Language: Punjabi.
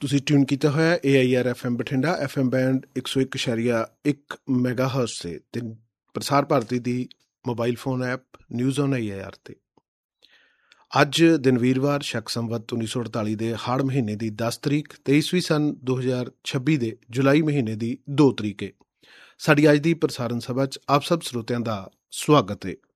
ਤੁਸੀਂ ਟਿਊਨ ਕੀਤਾ ਹੋਇਆ AIR FM Bathinda, FM band 101.1 ਮੈਗਾਹਰਟਜ਼ ਤੇ ਪ੍ਰਸਾਰ ਭਾਰਤੀ ਦੀ mobile phone app news on AIR ਤੇ। ਅੱਜ ਦਿਨ ਵੀਰਵਾਰ, ਸ਼ਕ ਸੰਵਤ 1948 ਦੇ ਹਾੜ ਮਹੀਨੇ ਦੀ 10 ਤਰੀਕ ਤੇ ਈਸਵੀ ਸਨ 2026 ਦੇ ਜੁਲਾਈ ਮਹੀਨੇ ਦੀ 2 ਤਰੀਕ ਹੈ। ਸਾਡੀ ਅੱਜ ਦੀ ਪ੍ਰਸਾਰਣ ਸਭਾ 'ਚ ਆਪ ਸਭ ਸਰੋਤਿਆਂ ਦਾ ਸਵਾਗਤ ਹੈ।